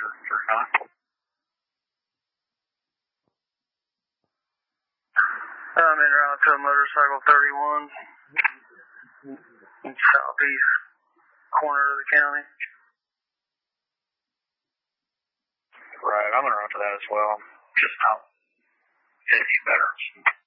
or not. I'm en route to motorcycle 31, southeast corner of the county. Right, I'm en route to that as well. Just now, 50 better.